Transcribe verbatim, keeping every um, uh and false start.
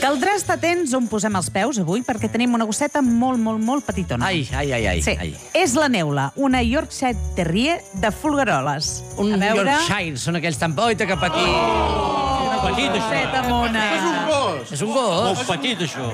Caldrà estar atents on posem els peus avui, perquè tenim una gosseta molt, molt, molt petitona. Ai, ai, ai, ai. Sí, ai. és la Neula, una Yorkshire Terrier de Folgueroles. Un A veure... Yorkshire, són aquells tan... Oita, que petit. Oh, petit, això. gosseta mona. És un gos. És un gos. Molt petit, això.